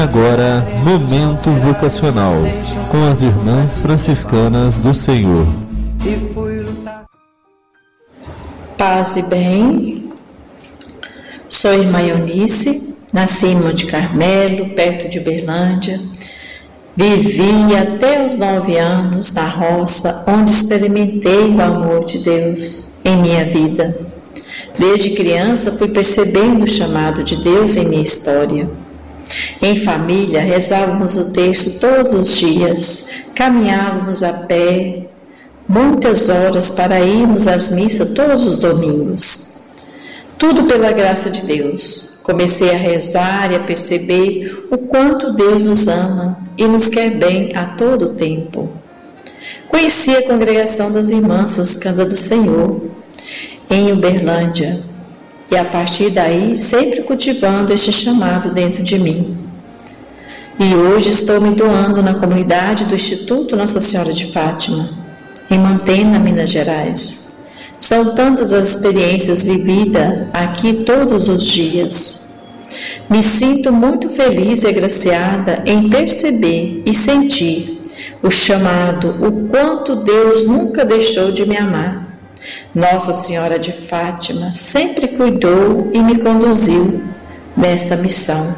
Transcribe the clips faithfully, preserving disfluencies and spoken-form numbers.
Agora, Momento Vocacional, com as Irmãs Franciscanas do Senhor. Paz e bem, sou irmã Eunice, nasci em Monte Carmelo, perto de Uberlândia. Vivi até os nove anos na roça, onde experimentei o amor de Deus em minha vida. Desde criança fui percebendo o chamado de Deus em minha história. Em família, rezávamos o texto todos os dias, caminhávamos a pé, muitas horas para irmos às missas todos os domingos. Tudo pela graça de Deus. Comecei a rezar e a perceber o quanto Deus nos ama e nos quer bem a todo o tempo. Conheci a congregação das Irmãs Franciscanas do Senhor, em Uberlândia, e a partir daí sempre cultivando este chamado dentro de mim. E hoje estou me doando na comunidade do Instituto Nossa Senhora de Fátima, em Mantena, Minas Gerais. São tantas as experiências vividas aqui todos os dias. Me sinto muito feliz e agraciada em perceber e sentir o chamado, o quanto Deus nunca deixou de me amar. Nossa Senhora de Fátima sempre cuidou e me conduziu nesta missão.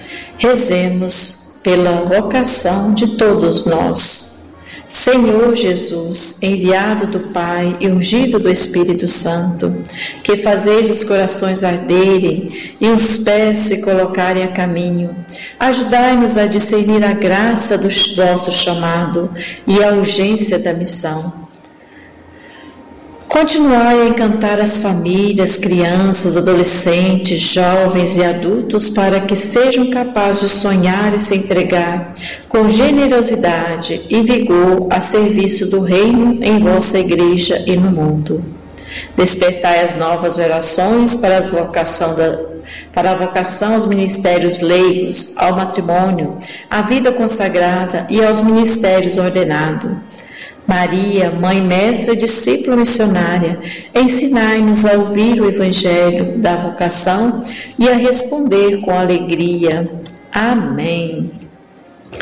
Rezemos pela vocação de todos nós. Senhor Jesus, enviado do Pai e ungido do Espírito Santo, que fazeis os corações arderem e os pés se colocarem a caminho, ajudai-nos a discernir a graça do vosso chamado e a urgência da missão. Continuai a encantar as famílias, crianças, adolescentes, jovens e adultos para que sejam capazes de sonhar e se entregar com generosidade e vigor a serviço do Reino em vossa Igreja e no mundo. Despertai as novas gerações para, as vocação da, para a vocação aos ministérios leigos, ao matrimônio, à vida consagrada e aos ministérios ordenados. Maria, Mãe Mestra e Discípula Missionária, ensinai-nos a ouvir o Evangelho da vocação e a responder com alegria. Amém.